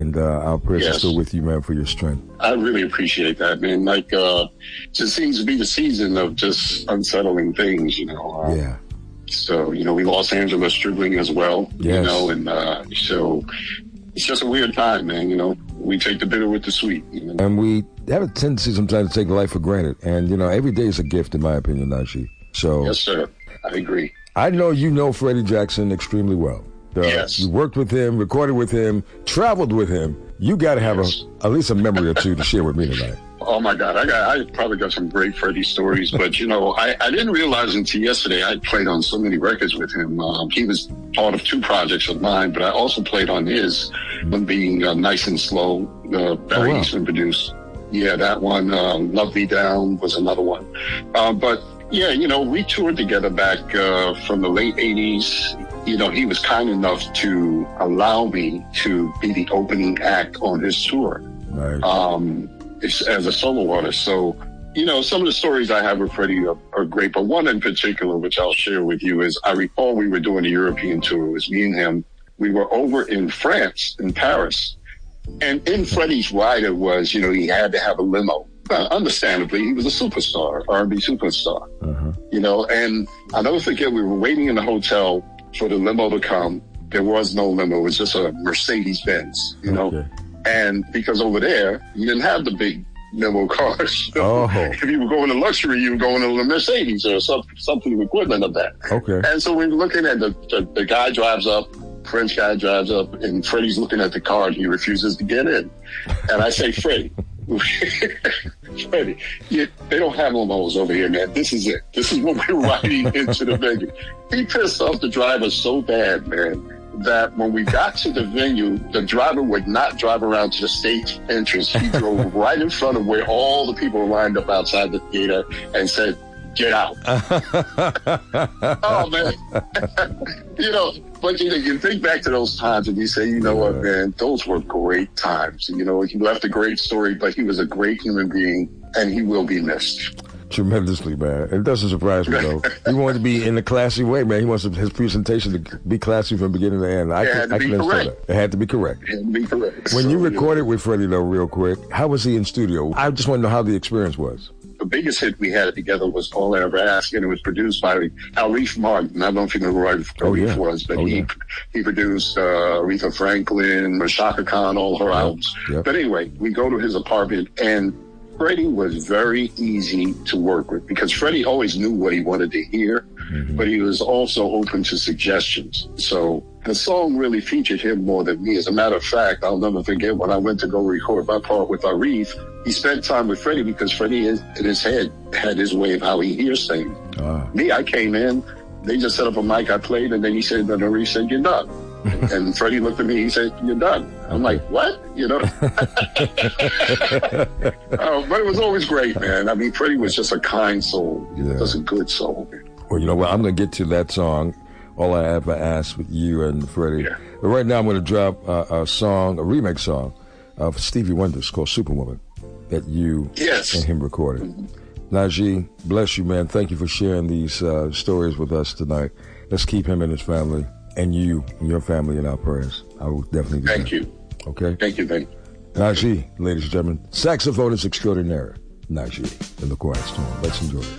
And our prayers are still with you, man, for your strength. I really appreciate that, man. Like, just seems to be the season of just unsettling things, you know. Yeah. So, you know, we lost Angela Stribling as well, you know, and so it's just a weird time, man, you know. We take the bitter with the sweet. You know? And we have a tendency sometimes to take life for granted. And, you know, every day is a gift, in my opinion, Najee. So, yes, sir. I agree. I know you know Freddie Jackson extremely well. Yes. You worked with him, recorded with him, traveled with him. You got to have at least a memory or two to share with me tonight. Oh, my God. I probably got some great Freddie stories. But, you know, I didn't realize until yesterday I played on so many records with him. He was part of 2 projects of mine, but I also played on his, one being Nice and Slow, Barry Eastman produced. Yeah, that one. Love Me Down was another one. But, yeah, you know, we toured together back from the late 80s. You know, he was kind enough to allow me to be the opening act on his tour. Right. As a solo artist. So, you know, some of the stories I have with Freddie are great, but one in particular, which I'll share with you, is I recall we were doing a European tour. It was me and him. We were over in France, in Paris. And in Freddie's rider was, you know, he had to have a limo. Understandably, he was a superstar, R&B superstar. You know, and I'll never forget, we were waiting in the hotel for the limo to come. There was no limo. It was just a Mercedes-Benz, you know. And because over there, you didn't have the big limo cars. If you were going to luxury, you were going to the Mercedes or something equivalent of that. And so we were looking at the guy drives up, French guy drives up, and Freddie's looking at the car and he refuses to get in. And I say, Freddie, Freddie, they don't have limos over here, man. This is it. This is what we're riding into the venue. He pissed off the driver so bad, man, that when we got to the venue, the driver would not drive around to the stage entrance. He drove right in front of where all the people were lined up outside the theater and said, "Get out." Oh, man. You know, but you think back to those times and you say, you know what, man, those were great times. You know, he left a great story, but he was a great human being and he will be missed. Tremendously, man. It doesn't surprise me, though. He wanted to be in a classy way, man. He wants his presentation to be classy from beginning to end. It had to be correct. It had to be correct. It had to be correct. When you recorded with Freddie, though, real quick, how was he in studio? I just want to know how the experience was. The biggest hit we had together was All I Ever Ask, and it was produced by Arif Martin. I don't know if you know who Arif was, but he produced Aretha Franklin, Chaka Khan, all her albums. But anyway, we go to his apartment, and Freddie was very easy to work with because Freddie always knew what he wanted to hear, but he was also open to suggestions. So the song really featured him more than me. As a matter of fact, I'll never forget when I went to go record my part with Arif, he spent time with Freddie because Freddie in his head had his way of how he hears things. Me, I came in, they just set up a mic, I played, and then he said, and Arif said, "You're done." And Freddie looked at me, he said, "You're done." I'm like, what? You know? But it was always great, man. I mean, Freddie was just a kind soul. Just a good soul. Well, you know what? I'm going to get to that song, All I Ever Asked, with you and Freddie. But right now I'm going to drop a song, a remix song of Stevie Wonder's called Superwoman that you and him recorded. Najee, bless you, man. Thank you for sharing these stories with us tonight. Let's keep him and his family and you and your family in our prayers. I will definitely do that. Thank you. Okay? Thank you, Ben. Najee, ladies and gentlemen, saxophonist extraordinaire, Najee, in the Quiet Storm. Let's enjoy it.